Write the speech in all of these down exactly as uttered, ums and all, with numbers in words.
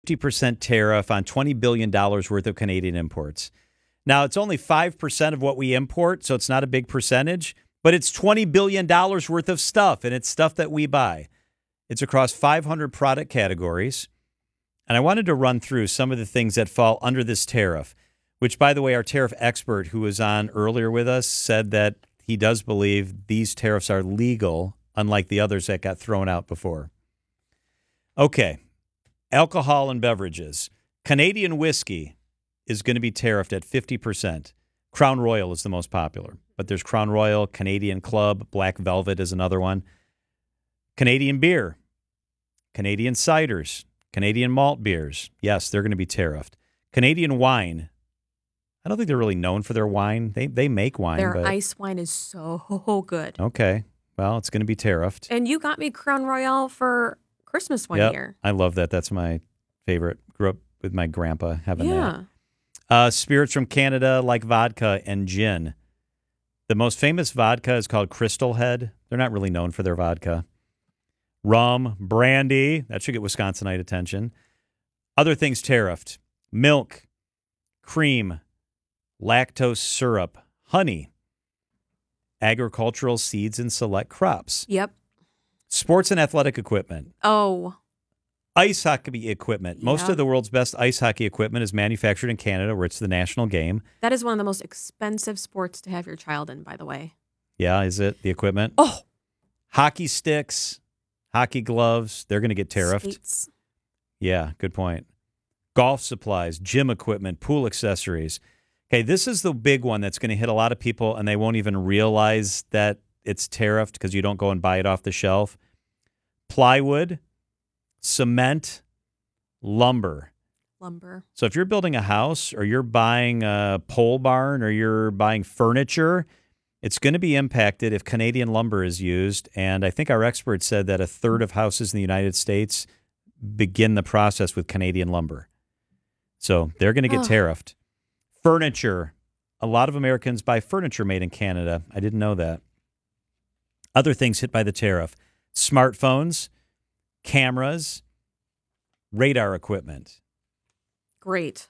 fifty percent tariff on twenty billion dollars worth of Canadian imports. Now, it's only five percent of what we import, so it's not a big percentage, but it's twenty billion dollars worth of stuff, and it's stuff that we buy. It's across five hundred product categories, and I wanted to run through some of the things that fall under this tariff, which, by the way, our tariff expert who was on earlier with us said that he does believe these tariffs are legal, unlike the others that got thrown out before. Okay, alcohol and beverages. Canadian whiskey is going to be tariffed at fifty percent. Crown Royal is the most popular, but there's Crown Royal, Canadian Club, Black Velvet is another one. Canadian beer, Canadian ciders, Canadian malt beers. Yes, they're going to be tariffed. Canadian wine. I don't think they're really known for their wine. They they make wine. Their but... ice wine is so good. Okay. Well, it's going to be tariffed. And you got me Crown Royal for Christmas one yep. year. I love that. That's my favorite. Grew up with my grandpa having yeah. that. Uh, spirits from Canada like vodka and gin. The most famous vodka is called Crystal Head. They're not really known for their vodka. Rum, brandy. That should get Wisconsinite attention. Other things tariffed. Milk, cream, lactose syrup, honey, agricultural seeds and select crops. Yep. Sports and athletic equipment. Oh. Ice hockey equipment. Most yep. of the world's best ice hockey equipment is manufactured in Canada, where it's the national game. That is one of the most expensive sports to have your child in, by the way. Yeah, is it? The equipment? Oh. Hockey sticks, hockey gloves, they're going to get tariffed. Skates. Yeah, good point. Golf supplies, gym equipment, pool accessories. Okay, this is the big one that's going to hit a lot of people, and they won't even realize that it's tariffed because you don't go and buy it off the shelf. Plywood, cement, lumber. Lumber. So if you're building a house or you're buying a pole barn or you're buying furniture, it's going to be impacted if Canadian lumber is used. And I think our expert said that a third of houses in the United States begin the process with Canadian lumber. So they're going to get oh. tariffed. Furniture. A lot of Americans buy furniture made in Canada. I didn't know that. Other things hit by the tariff. Smartphones, cameras, radar equipment. Great.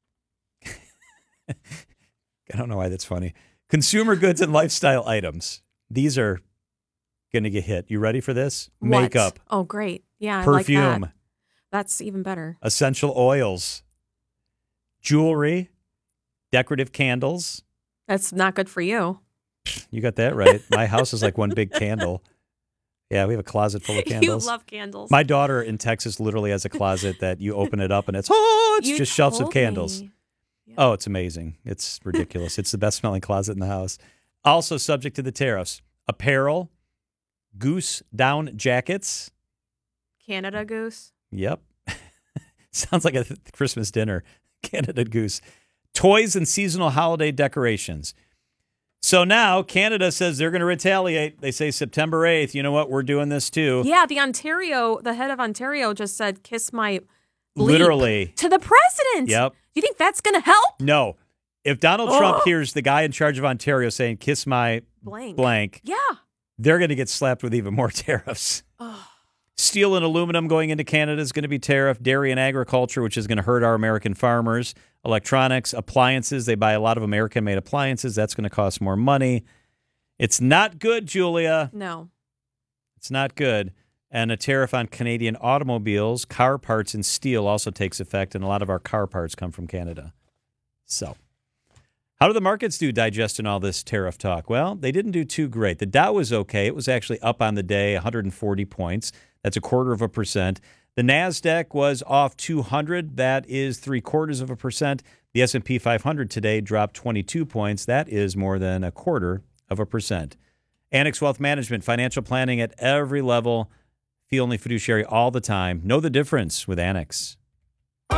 I don't know why that's funny. Consumer goods and lifestyle items. These are going to get hit. You ready for this? What? Makeup. Oh, great. Yeah, I perfume. like that. That's even better. Essential oils. Jewelry. Decorative candles. That's not good for you. You got that right. My house is like one big candle. Yeah, we have a closet full of candles. You love candles. My daughter in Texas literally has a closet that you open it up and it's, oh, it's you just shelves of told candles. me. Yeah. Oh, it's amazing. It's ridiculous. It's the best smelling closet in the house. Also subject to the tariffs. Apparel, goose down jackets. Canada Goose. Yep. Sounds like a th- Christmas dinner. Canada Goose. Toys and seasonal holiday decorations. So now Canada says they're going to retaliate. They say September eighth, you know what? We're doing this too. Yeah, the Ontario, the head of Ontario just said, kiss my bleep Literally. to the president. Yep. Do you think that's going to help? No. If Donald oh. Trump hears the guy in charge of Ontario saying, kiss my blank, blank yeah, they're going to get slapped with even more tariffs. Oh. Steel and aluminum going into Canada is going to be tariffed. Dairy and agriculture, which is going to hurt our American farmers. Electronics, appliances. They buy a lot of American-made appliances. That's going to cost more money. It's not good, Julia. No. It's not good. And a tariff on Canadian automobiles, car parts, and steel also takes effect, and a lot of our car parts come from Canada. So, how do the markets do digesting all this tariff talk? Well, they didn't do too great. The Dow was okay. It was actually up on the day, one hundred forty points. That's a quarter of a percent. The NASDAQ was off two hundred. That is three quarters of a percent. The S and P five hundred today dropped twenty-two points. That is more than a quarter of a percent. Annex Wealth Management, financial planning at every level. Feel only fiduciary all the time. Know the difference with Annex.